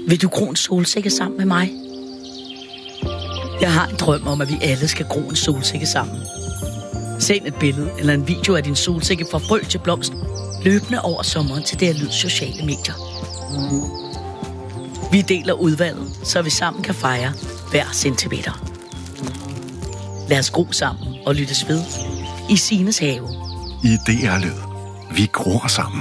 Vil du gro en solsikke sammen med mig? Jeg har en drøm om, at vi alle skal gro en solsikke sammen. Send et billede eller en video af din solsikke fra frø til blomst løbende over sommeren til det Lyd sociale medier. Vi deler udvalget, så vi sammen kan fejre hver centimeter. Lad os gro sammen og lyttes ved i Sines have. I DR-lyd. Vi gror sammen.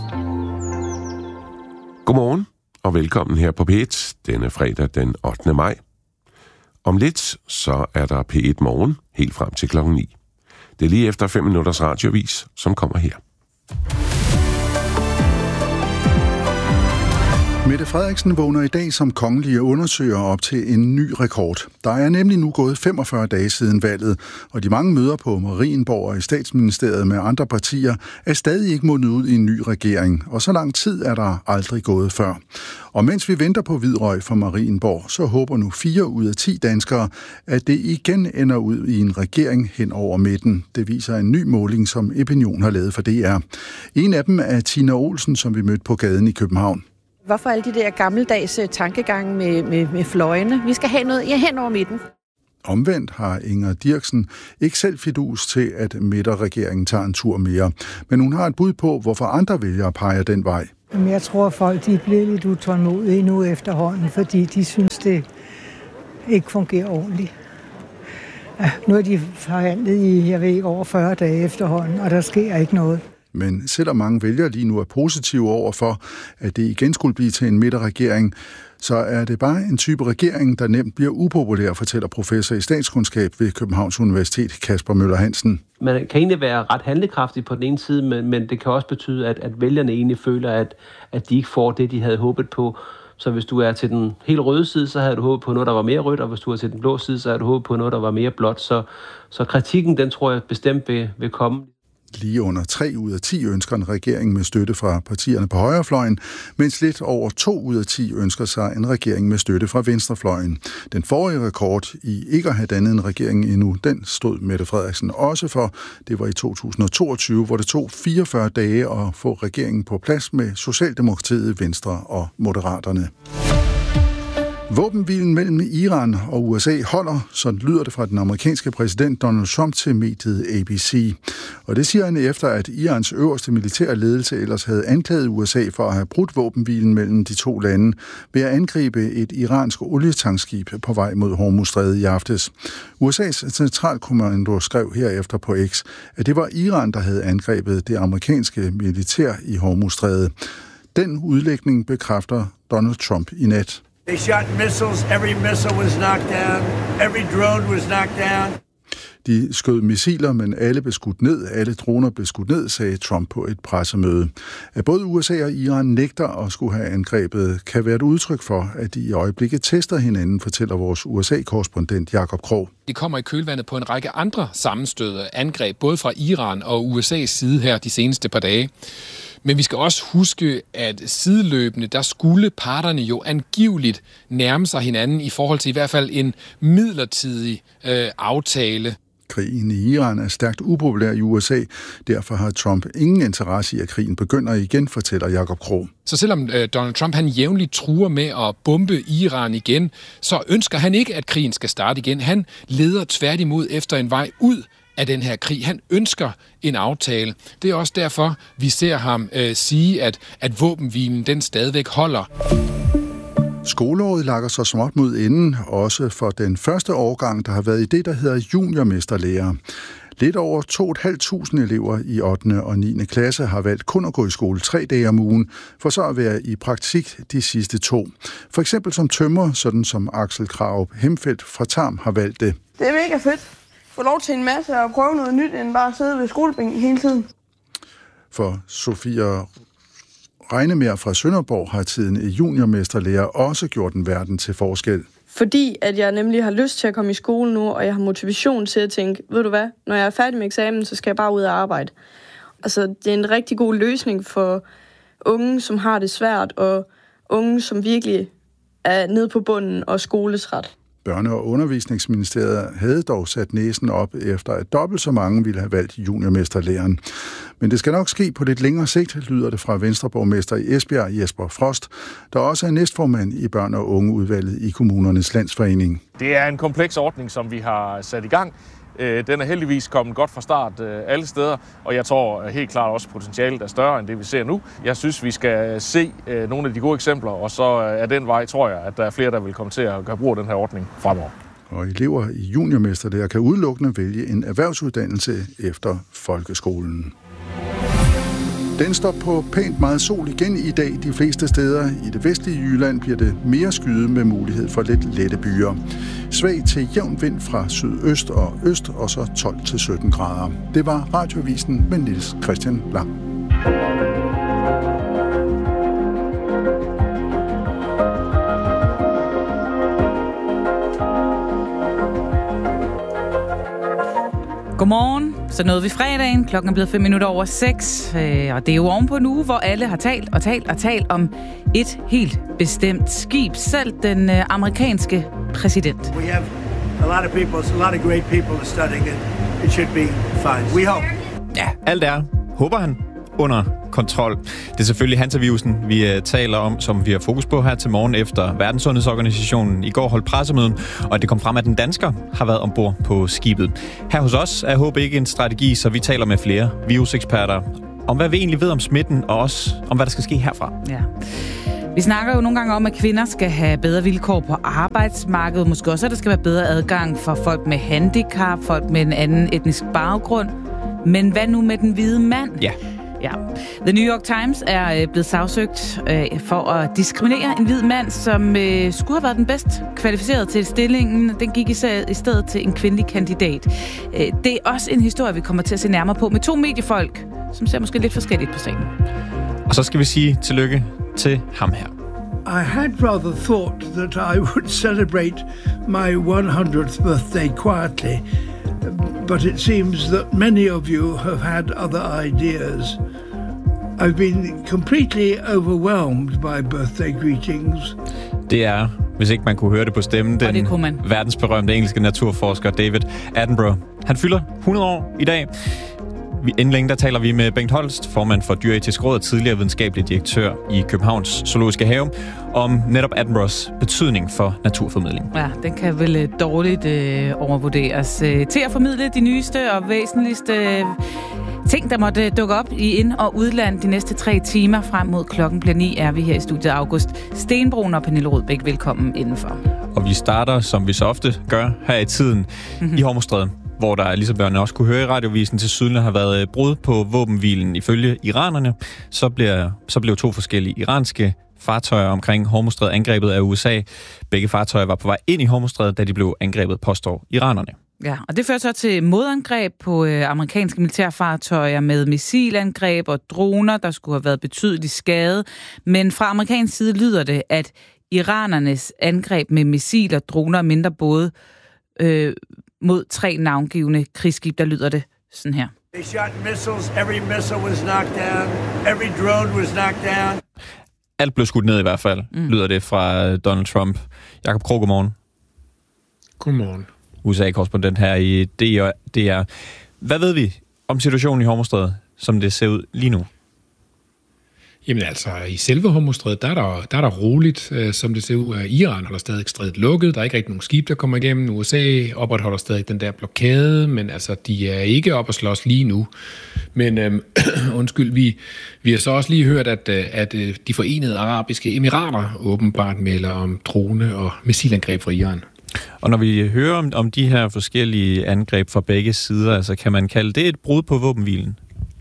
Godmorgen og velkommen her på P1 denne fredag den 8. maj. Om lidt så er der P1 Morgen helt frem til klokken 9. Det er lige efter 5 minutters radiovis, som kommer her. Mette Frederiksen vågner i dag som kongelige undersøger op til en ny rekord. Der er nemlig nu gået 45 dage siden valget, og de mange møder på Marienborg og i Statsministeriet med andre partier er stadig ikke mundet ud i en ny regering, og så lang tid er der aldrig gået før. Og mens vi venter på hvid røg fra Marienborg, så håber nu 4 ud af 10 danskere, at det igen ender ud i en regering hen over midten. Det viser en ny måling, som Epinion har lavet for DR. En af dem er Tina Olsen, som vi mødte på gaden i København. Hvorfor alle de der gammeldags tankegange med fløjene? Vi skal have noget hen over midten. Omvendt har Inger Dirksen ikke selv fidus til, at midterregeringen tager en tur mere. Men hun har et bud på, hvorfor andre vælgere peger den vej. Jeg tror, folk de bliver lidt utålmodige nu efterhånden, fordi de synes, det ikke fungerer ordentligt. Ja, nu er de forhandlet i, over 40 dage efterhånden, og der sker ikke noget. Men selvom mange vælgere lige nu er positive over for, at det igen skulle blive til en midterregering, så er det bare en type regering, der nemt bliver upopulær, fortæller professor i statskundskab ved Københavns Universitet, Kasper Møller Hansen. Man kan egentlig være ret handlekraftig på den ene side, men det kan også betyde, at vælgerne egentlig føler, at de ikke får det, de havde håbet på. Så hvis du er til den helt røde side, så havde du håbet på noget, der var mere rødt, og hvis du er til den blå side, så havde du håbet på noget, der var mere blåt. Så kritikken, den tror jeg bestemt vil komme. Lige under 3 ud af 10 ønsker en regering med støtte fra partierne på højrefløjen, mens lidt over 2 ud af 10 ønsker sig en regering med støtte fra venstrefløjen. Den forrige rekord i ikke at have dannet en regering endnu, den stod Mette Frederiksen også for. Det var i 2022, hvor det tog 44 dage at få regeringen på plads med Socialdemokratiet, Venstre og Moderaterne. Våbenhvilen mellem Iran og USA holder, sådan lyder det fra den amerikanske præsident Donald Trump til mediet ABC. Og det siger han efter, at Irans øverste militære ledelse ellers havde anklaget USA for at have brudt våbenhvilen mellem de to lande ved at angribe et iransk olietankskib på vej mod Hormuzstrædet i aftes. USA's centralkommando skrev herefter på X, at det var Iran, der havde angrebet det amerikanske militær i Hormuzstrædet. Den udlægning bekræfter Donald Trump i nat. They shot missiles. Every missile was knocked down. Every drone was knocked down. De skød missiler, men alle blev skudt ned. Alle droner blev skudt ned, sagde Trump på et pressemøde. At både USA og Iran nægter at skulle have angrebet, kan være et udtryk for, at de i øjeblikket tester hinanden, fortæller vores USA-korrespondent Jakob Krog. Det kommer i kølvandet på en række andre sammenstødte angreb, både fra Iran og USA's side her de seneste par dage. Men vi skal også huske, at sideløbende, der skulle parterne jo angiveligt nærme sig hinanden i forhold til i hvert fald en midlertidig aftale. Krigen i Iran er stærkt upopulær i USA. Derfor har Trump ingen interesse i, at krigen begynder igen, fortæller Jakob Krog. Så selvom Donald Trump han jævnligt truer med at bombe Iran igen, så ønsker han ikke, at krigen skal starte igen. Han leder tværtimod efter en vej ud af den her krig. Han ønsker en aftale. Det er også derfor, vi ser ham sige, at våbenhvilen den stadigvæk holder. Skoleåret lakker så småt mod enden, også for den første årgang, der har været i det, der hedder juniormesterlærer. Lidt over 2.500 elever i 8. og 9. klasse har valgt kun at gå i skole 3 dage om ugen, for så at være i praktik de sidste 2. For eksempel som tømrer, sådan som Axel Krarup Hemfeldt fra Tarm har valgt det. Det er mega fedt. Få lov til en masse og prøve noget nyt, end bare at sidde ved skolebænken hele tiden. For Sofia Regnemær fra Sønderborg har tiden i juniormesterlærer også gjort en verden til forskel. Fordi at jeg nemlig har lyst til at komme i skole nu, og jeg har motivation til at tænke, ved du hvad, når jeg er færdig med eksamen, så skal jeg bare ud og arbejde. Altså, det er en rigtig god løsning for unge, som har det svært, og unge, som virkelig er nede på bunden og skoletræt. Børne- og Undervisningsministeriet havde dog sat næsen op efter, at dobbelt så mange ville have valgt juniormesterlæren. Men det skal nok ske på lidt længere sigt, lyder det fra Venstreborgmester i Esbjerg, Jesper Frost, der også er næstformand i Børn- og Ungeudvalget i Kommunernes Landsforening. Det er en kompleks ordning, som vi har sat i gang. Den er heldigvis kommet godt fra start alle steder, og jeg tror helt klart også, potentialet er større end det, vi ser nu. Jeg synes, vi skal se nogle af de gode eksempler, og så er den vej, tror jeg, at der er flere, der vil komme til at gøre brug af den her ordning fremover. Og elever i juniormesterlære kan udelukkende vælge en erhvervsuddannelse efter folkeskolen. Den står på pænt meget sol igen i dag de fleste steder. I det vestlige Jylland bliver det mere skyet med mulighed for lidt lette byer. Svag til jævn vind fra sydøst og øst, og så 12-17 grader. Det var Radioavisen med Niels Christian Lang. Godmorgen. Så nåede vi fredagen. Klokken er blevet 5 minutter over 6. Og det er jo ovenpå en uge, hvor alle har talt om et helt bestemt skib. Selv den amerikanske præsident. We have a lot of people, a lot of great people studying it. It should be fine. We hope. Ja, alt er, håber han, under kontrol. Det er selvfølgelig Hansa-virusen, vi taler om, som vi har fokus på her til morgen efter Verdenssundhedsorganisationen i går holdt pressemøden, og det kom frem, at en dansker har været ombord på skibet. Her hos os er håb ikke en strategi, så vi taler med flere viruseksperter om, hvad vi egentlig ved om smitten, og også om, hvad der skal ske herfra. Ja. Vi snakker jo nogle gange om, at kvinder skal have bedre vilkår på arbejdsmarkedet. Måske også, at der skal være bedre adgang for folk med handicap, folk med en anden etnisk baggrund. Men hvad nu med den hvide mand? Ja. Ja. The New York Times er blevet sagsøgt for at diskriminere en hvid mand, som skulle have været den bedst kvalificeret til stillingen. Den gik i stedet til en kvindelig kandidat. Det er også en historie, vi kommer til at se nærmere på med 2 mediefolk, som ser måske lidt forskelligt på sagen. Og så skal vi sige tillykke til ham her. I had rather thought that I would celebrate my 100th birthday quietly. But it seems that many of you have had other ideas. I've been completely overwhelmed by birthday greetings. Det er, hvis ikke man kunne høre det på stemmen, den verdensberømte engelske naturforsker David Attenborough. Han fylder 100 år i dag. Inden længe, der taler vi med Bengt Holst, formand for Dyreetisk Råd og tidligere videnskabelig direktør i Københavns Zoologiske Have, om netop Attenboroughs betydning for naturformidling. Ja, den kan vel dårligt overvurderes. Til at formidle de nyeste og væsentligste ting, der måtte dukke op i ind- og udland de næste 3 timer frem mod klokken bliver 9, er vi her i studiet. August Stenbroen og Pernille Rødbæk, velkommen indenfor. Og vi starter, som vi så ofte gør her i tiden, i Hormuzstrædet, hvor der, ligesom børnene også kunne høre i radiovisen, til syden har været brud på våbenhvilen. Ifølge iranerne, så blev 2 forskellige iranske fartøjer omkring Hormuzstrædet angrebet af USA. Begge fartøjer var på vej ind i Hormuzstrædet, da de blev angrebet, påstår iranerne. Ja, og det fører så til modangreb på amerikanske militærfartøjer med missilangreb og droner, der skulle have været betydeligt skade. Men fra amerikansk side lyder det, at iranernes angreb med missiler, droner og mindre både mod 3 navngivne krigsskib, der lyder det sådan her. They shot missiles. Every missile was knocked down. Every drone was knocked down. Alt blev skudt ned i hvert fald, lyder det fra Donald Trump. Jakob Krog, godmorgen. Godmorgen. USA-korrespondent her i DR. Hvad ved vi om situationen i Hormuzstrædet, som det ser ud lige nu? Jamen altså, i selve Hormuzstrædet, der er der roligt, som det ser ud. Iran holder stadig strædet lukket. Der er ikke rigtig nogen skib, der kommer igennem. USA opretholder stadig den der blokade, men altså, de er ikke op at slås lige nu. Men undskyld, vi har så også lige hørt, at de Forenede Arabiske Emirater åbenbart melder om drone- og missilangreb fra Iran. Og når vi hører om de her forskellige angreb fra begge sider, altså kan man kalde det et brud på våbenhvilen?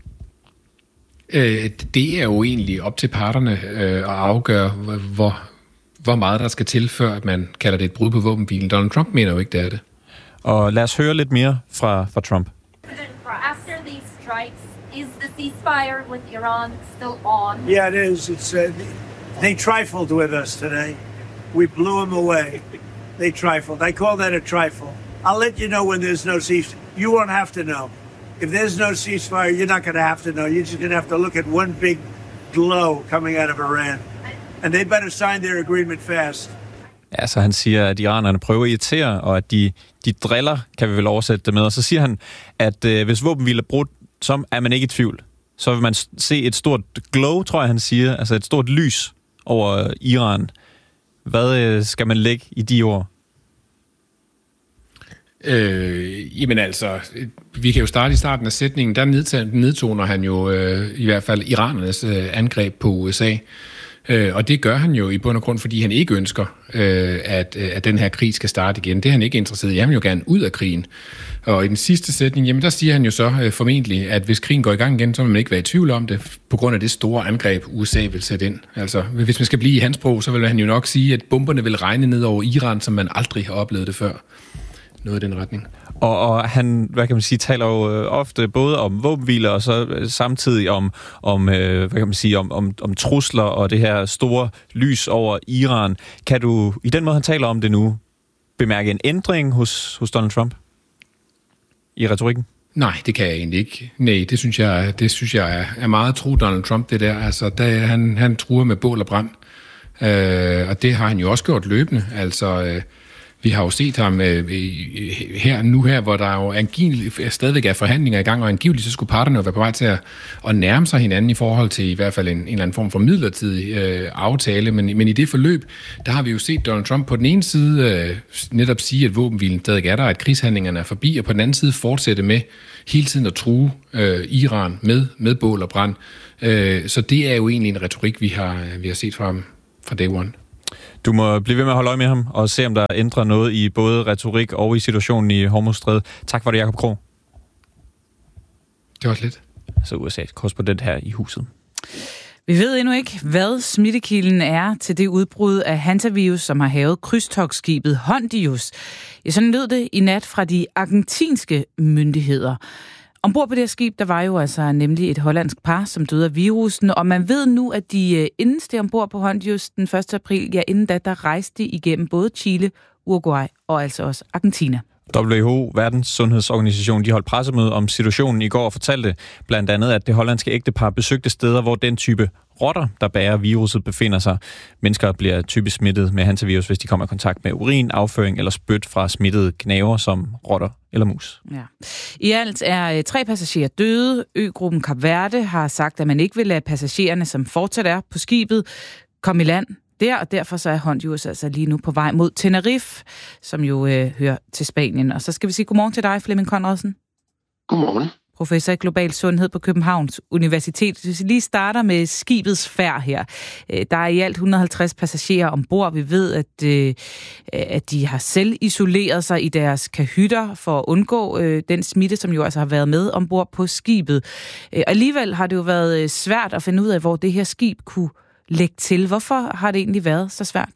Det er jo egentlig op til parterne at afgøre, hvor meget der skal til, før at man kalder det et brud på våbenhvilen. Donald Trump mener jo ikke, det er det. Og lad os høre lidt mere fra Trump. After these strikes, is the ceasefire with Iran still on? Yeah, it is. It's they trifled with us today. We blew them away. They trifled. I call that a trifle. I'll let you know when there's no ceasefire. You won't have to know. If there's no ceasefire, you're not going to have to know. You're just going to have to look at one big glow coming out of Iran. And they better sign their agreement fast. Ja, så han siger, at iranerne prøver at irritere, og at de driller, kan vi vel oversætte det med. Og så siger han, at hvis våbenhvile er brudt, så er man ikke i tvivl. Så vil man se et stort glow, tror jeg, han siger, altså et stort lys over Iran. Hvad skal man lægge i de ord? Jamen altså, vi kan jo starte i starten af sætningen. Der nedtoner han jo i hvert fald iranernes angreb på USA. Og det gør han jo i bund og grund, fordi han ikke ønsker, at den her krig skal starte igen. Det er han ikke interesseret i. Han vil jo gerne ud af krigen. Og i den sidste sætning, jamen der siger han jo så formentlig, at hvis krigen går i gang igen, så vil man ikke være i tvivl om det, på grund af det store angreb, USA vil sætte ind. Altså, hvis man skal blive i hans sprog, så vil han jo nok sige, at bomberne vil regne ned over Iran, som man aldrig har oplevet det før. Noget i den retning. Og han, hvad kan man sige, taler jo ofte både om våbenhviler og så samtidig om hvad kan man sige, om trusler og det her store lys over Iran. Kan du, i den måde han taler om det nu, bemærke en ændring hos Donald Trump i retorikken? Nej, det kan jeg egentlig ikke. Nej, det synes jeg er meget tro Donald Trump, det der. Altså, han truer med bål og brand. Og det har han jo også gjort løbende. Altså, vi har jo set ham her, hvor der jo angiveligt stadigvæk er forhandlinger i gang, og angiveligt så skulle parterne jo være på vej til at nærme sig hinanden i forhold til i hvert fald en eller anden form for midlertidig aftale. Men i det forløb, der har vi jo set Donald Trump på den ene side netop sige, at våbenhvilen stadig er der, at krigshandlingerne er forbi, og på den anden side fortsætte med hele tiden at true Iran med bål og brand. Så det er jo egentlig en retorik, vi har set fra ham fra day one. Du må blive ved med at holde øje med ham og se, om der ændrer noget i både retorik og i situationen i Hormuzstrædet. Tak for det, Jakob Krog. Det var lidt. Så USA's korrespondent her i huset. Vi ved endnu ikke, hvad smittekilden er til det udbrud af hantavirus, som har hærget krydstogtskibet Hondius. Ja, sådan lød det i nat fra de argentinske myndigheder. Ombord på det her skib, der var jo altså nemlig et hollandsk par, som døde af virusen, og man ved nu, at de inden steg ombord på Hondius den 1. april, ja inden da, der rejste de igennem både Chile, Uruguay og altså også Argentina. WHO, Verdens Sundhedsorganisation, de holdt pressemøde om situationen i går og fortalte blandt andet, at det hollandske ægtepar besøgte steder, hvor den type rotter, der bærer viruset, befinder sig. Mennesker bliver typisk smittet med hantavirus, hvis de kommer i kontakt med urin, afføring eller spyt fra smittede gnaver som rotter eller mus. Ja. I alt er 3 passagerer døde. Øgruppen Kap Verde har sagt, at man ikke vil lade passagererne, som fortsat er på skibet, komme i land der, og derfor så er Hondius altså lige nu på vej mod Tenerife, som jo hører til Spanien. Og så skal vi sige godmorgen til dig, Flemming Conradsen. Godmorgen. Professor i global sundhed på Københavns Universitet. Hvis vi lige starter med skibets færd her. Der er i alt 150 passagerer ombord. Vi ved, at de har selv isoleret sig i deres kahytter for at undgå den smitte, som jo altså har været med ombord på skibet. Alligevel har det jo været svært at finde ud af, hvor det her skib kunne lægge til. Hvorfor har det egentlig været så svært?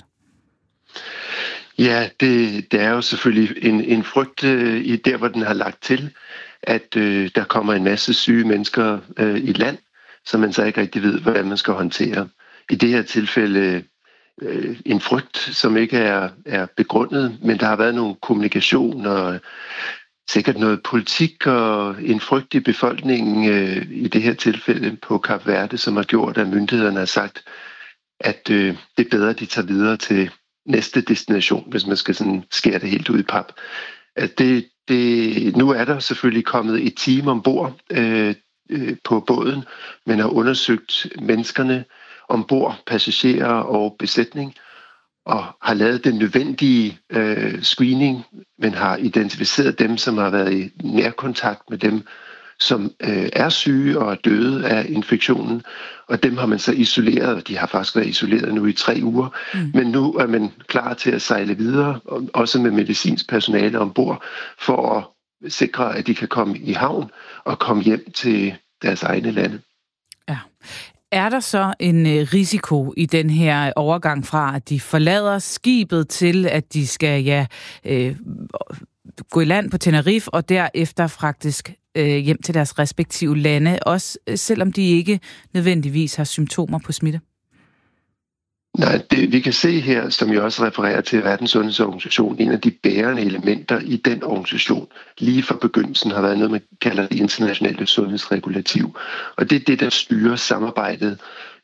Ja, det er jo selvfølgelig en frygt i der, hvor den har lagt til, at der kommer en masse syge mennesker i land, som man så ikke rigtig ved, hvordan man skal håndtere. I det her tilfælde en frygt, som ikke er begrundet, men der har været nogle kommunikation og sikkert noget politik og en frygt i befolkningen i det her tilfælde på Kap Verde, som har gjort, at myndighederne har sagt, at det er bedre, at de tager videre til næste destination, hvis man skal sådan skære det helt ud i pap. At nu er der selvfølgelig kommet et team ombord på båden, men har undersøgt menneskerne ombord, passagerer og besætning, og har lavet den nødvendige screening, men har identificeret dem, som har været i nærkontakt med dem, som er syge og er døde af infektionen, og dem har man så isoleret, og de har faktisk været isoleret nu i 3 uger, men nu er man klar til at sejle videre, også med medicinsk personale ombord, for at sikre, at de kan komme i havn og komme hjem til deres egne lande. Ja. Er der så en risiko i den her overgang fra, at de forlader skibet til, at de skal gå i land på Tenerife og derefter faktisk hjem til deres respektive lande, også selvom de ikke nødvendigvis har symptomer på smitte? Nej, vi kan se her, som jeg også refererer til Verdens Sundhedsorganisation, en af de bærende elementer i den organisation, lige fra begyndelsen har været noget, man kalder det internationale sundhedsregulativ. Og det er det, der styrer samarbejdet,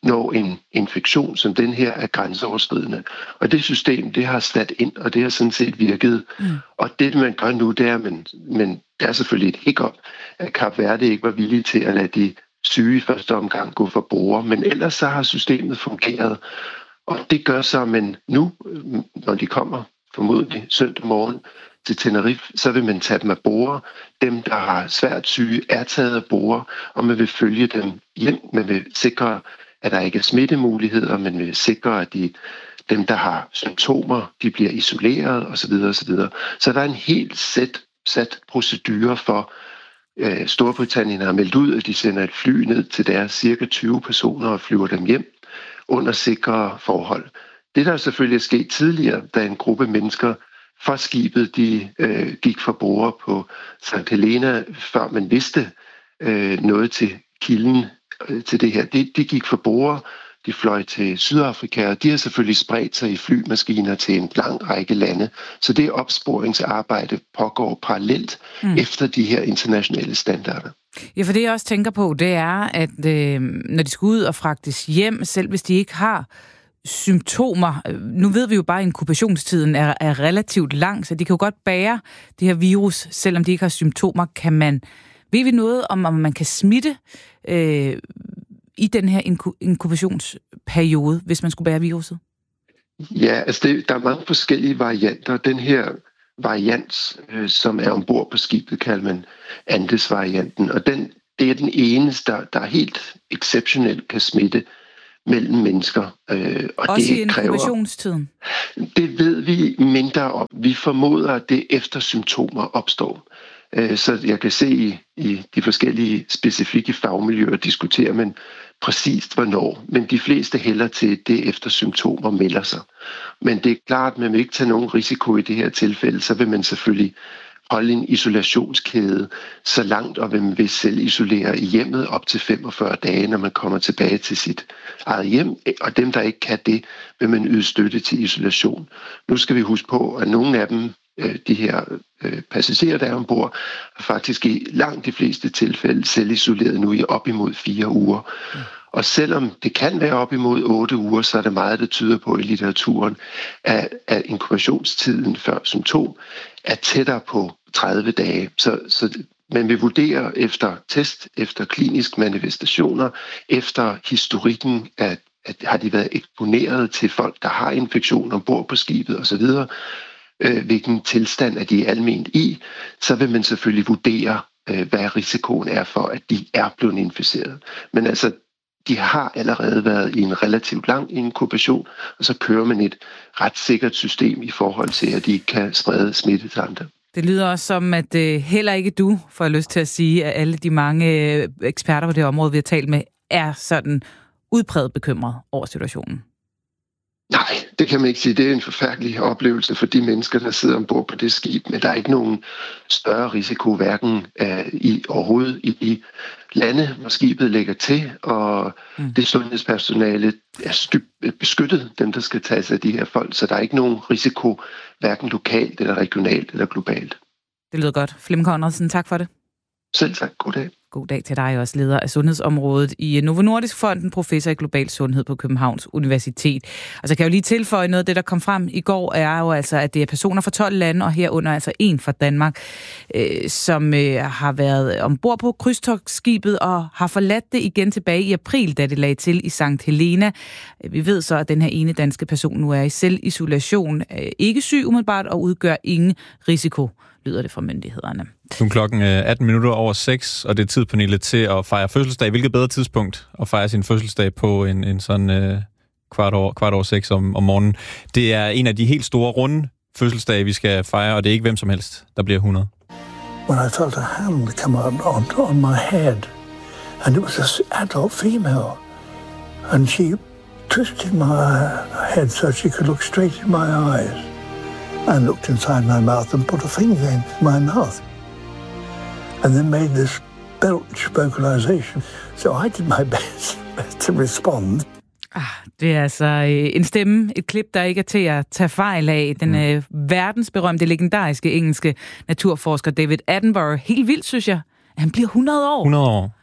når en infektion som den her er grænseoverskridende. Og det system, det har sat ind, og det har sådan set virket. Og det, man gør nu, det er, men det er selvfølgelig et hiccup, at Kap Verde ikke var villige til at lade de syge i første omgang gå for borde. Men ellers så har systemet fungeret. Og det gør så, men nu, når de kommer formodentlig søndag morgen til Tenerife, så vil man tage dem af borde. Dem, der har svært syge, er taget af borde, og man vil følge dem hjem. Man vil sikre, at der ikke er smittemuligheder, man vil sikre, at dem, der har symptomer, de bliver isoleret osv. osv. Så der er en helt sat procedure for, Storbritannien har meldt ud, at de sender et fly ned til deres cirka 20 personer og flyver dem hjem under sikre forhold. Det, der selvfølgelig er sket tidligere, da en gruppe mennesker fra skibet, de gik fra borde på St. Helena, før man vidste noget til kilden til det her. De gik fra borde, de fløj til Sydafrika, og de har selvfølgelig spredt sig i flymaskiner til en lang række lande. Så det opsporingsarbejde pågår parallelt efter de her internationale standarder. Ja, for det jeg også tænker på, det er, at når de skal ud og fragtes hjem, selv hvis de ikke har symptomer. Nu ved vi jo bare, at inkubationstiden er relativt lang, så de kan jo godt bære det her virus, selvom de ikke har symptomer. Ved vi noget om man kan smitte i den her inkubationsperiode, hvis man skulle bære viruset? Ja, altså der er mange forskellige varianter. Den her variant, som er ombord på skibet, kalder man Andes-varianten, og det er den eneste, der helt exceptionelt kan smitte mellem mennesker. Og også det i inkubationstiden? Det ved vi mindre om. Vi formoder, at det efter symptomer opstår. Så jeg kan se i de forskellige specifikke fagmiljøer diskuterer man præcist hvornår, men de fleste hælder til det efter symptomer melder sig. Men det er klart, at man vil ikke tage nogen risiko i det her tilfælde, så vil man selvfølgelig holde en isolationskæde så langt, og man vil selv isolere i hjemmet op til 45 dage, når man kommer tilbage til sit eget hjem. Og dem, der ikke kan det, vil man yde støtte til isolation. Nu skal vi huske på, at nogle af dem, de her passagerer, der er ombord, er faktisk i langt de fleste tilfælde selvisoleret nu i op imod 4 uger. Og selvom det kan være op imod 8 uger, så er der meget, der tyder på i litteraturen, at inkubationstiden før symptom er tættere på 30 dage. Så man vil vurdere efter test, efter kliniske manifestationer, efter historikken, at har de været eksponeret til folk, der har infektion ombord på skibet osv., hvilken tilstand er de alment i, så vil man selvfølgelig vurdere, hvad risikoen er for, at de er blevet inficeret. Men altså, de har allerede været i en relativt lang inkubation, og så kører man et ret sikkert system i forhold til, at de kan sprede smitte til andre. Det lyder også som, at heller ikke du får lyst til at sige, at alle de mange eksperter på det område, vi har talt med, er sådan udpræget bekymret over situationen. Nej, det kan man ikke sige. Det er en forfærdelig oplevelse for de mennesker, der sidder ombord på det skib, men der er ikke nogen større risiko, hverken overhovedet i de lande, hvor skibet ligger til, og det sundhedspersonale er beskyttet, dem der skal tage sig af de her folk, så der er ikke nogen risiko, hverken lokalt eller regionalt eller globalt. Det lyder godt. Flemming Conradsen, tak for det. Selv tak. God dag. God dag til dig, også leder af sundhedsområdet i Novo Nordisk Fonden, professor i global sundhed på Københavns Universitet. Og så kan jeg jo lige tilføje noget af det, der kom frem i går, er jo altså, at det er personer fra 12 lande, og herunder altså en fra Danmark, som har været ombord på krydstogtskibet og har forladt det igen tilbage i april, da det lagde til i St. Helena. Vi ved så, at den her ene danske person nu er i selvisolation, ikke syg umiddelbart og udgør ingen risiko, lyder det fra myndighederne. Nu er klokken 6:18, og det er tid, Pernille, til at fejre fødselsdag. Hvilket bedre tidspunkt at fejre sin fødselsdag på en sådan kvart over 6 om morgenen. Det er en af de helt store runde fødselsdage, vi skal fejre, og det er ikke hvem som helst, der bliver 100. When I felt a hand come on my head, and it was an adult female, and she twisted my head so she could look straight in my eyes. And looked inside my mouth and put a finger in my mouth. And then made this belch vocalization. So I did my best to respond. Det er altså en stemme, et klip, der ikke er til at tage fejl af. Den verdensberømte, legendariske engelske naturforsker David Attenborough. Helt vildt, synes jeg. Han bliver 100 år. 100 år, ja.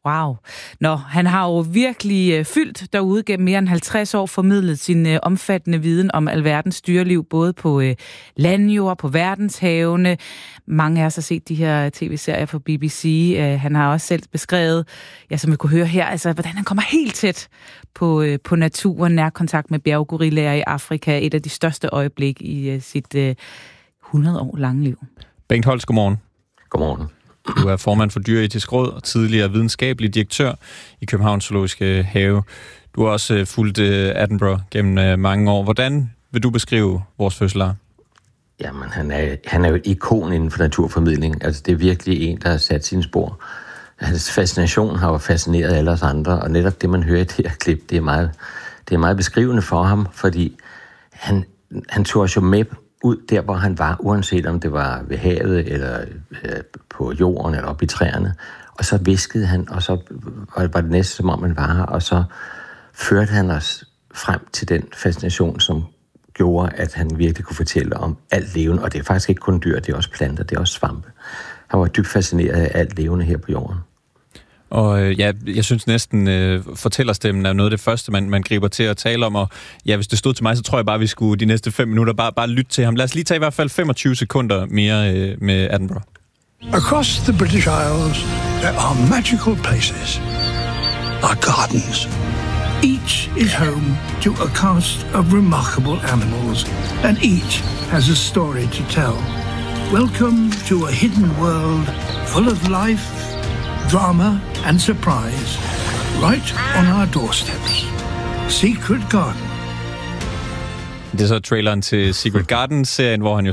Wow. Nå, han har jo virkelig fyldt derude gennem mere end 50 år, formidlet sin omfattende viden om alverdens dyreliv, både på landjord, på verdenshavene. Mange af os har set de her tv-serier fra BBC. Han har også selv beskrevet, som vi kunne høre her, altså hvordan han kommer helt tæt på naturen, nærkontakt med bjerggorillaer i Afrika. Et af de største øjeblik i sit 100 år lange liv. Bengt Holst, godmorgen. Godmorgen. Du er formand for Dyreetisk Råd og tidligere videnskabelig direktør i Københavns Zoologiske Have. Du har også fulgt Attenborough gennem mange år. Hvordan vil du beskrive vores fødselar? Jamen, han er jo et ikon inden for naturformidling. Altså, det er virkelig en, der har sat sine spor. Hans fascination har jo fascineret alle os andre, og netop det, man hører i det her klip, det er meget beskrivende for ham, fordi han tog os jo med ud der, hvor han var, uanset om det var ved havet, eller på jorden, eller oppe i træerne. Og så viskede han, og så var det næste, som om han var her, og så førte han os frem til den fascination, som gjorde, at han virkelig kunne fortælle om alt levende. Og det er faktisk ikke kun dyr, det er også planter, det er også svampe. Han var dybt fascineret af alt levende her på jorden. Og jeg synes næsten, fortællerstemmen er noget af det første, man griber til at tale om. Og hvis det stod til mig, så tror jeg bare, vi skulle de næste 5 minutter bare lytte til ham. Lad os lige tage i hvert fald 25 sekunder mere med Attenborough. Across the British Isles, there are magical places, like gardens. Each is home to a cast of remarkable animals, and each has a story to tell. Welcome to a hidden world full of life, drama and surprise, right on our doorsteps. Secret Garden. Det er så traileren til Secret Garden-serien, hvor han jo